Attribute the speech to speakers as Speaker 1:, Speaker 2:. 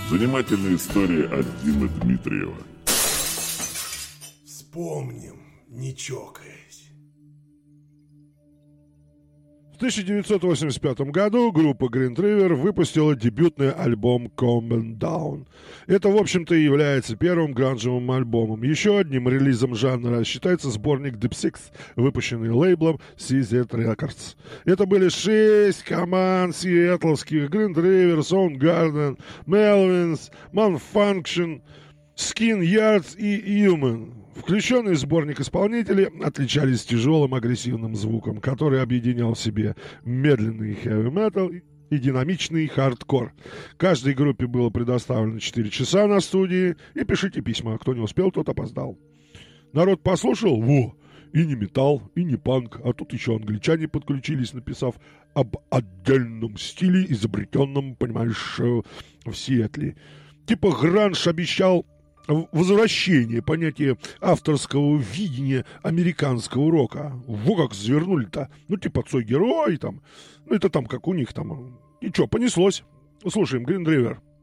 Speaker 1: Занимательная история от Димы Дмитриева.
Speaker 2: Вспомним, не чокаясь.
Speaker 3: В 1985 году группа Green River выпустила дебютный альбом Calm Down. Это, в общем-то, и является первым гранжевым альбомом. Еще одним релизом жанра считается сборник Deep Six, выпущенный лейблом CZ Records. Это были 6 команд сиэтловских: Green River, Soundgarden, Melvins, Malfunction, Skin Yards и Human. Включенные в сборник исполнители отличались тяжелым агрессивным звуком, который объединял в себе медленный хэви-метал и динамичный хардкор. Каждой группе было предоставлено 4 часа на студии, и пишите письма. Кто не успел, тот опоздал. Народ послушал? Во! И не металл, и не панк, а тут еще англичане подключились, написав об отдельном стиле, изобретенном, понимаешь, в Сиэтле. Типа гранж обещал возвращение понятия авторского видения американского рока. Во как завернули-то. Ну, типа Цой герой там. Ну, это там как у них там. И что, понеслось. Слушаем Green River.